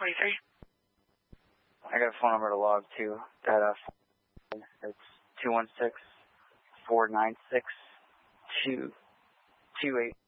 23. I got a phone number to log too. It's 216-496-228.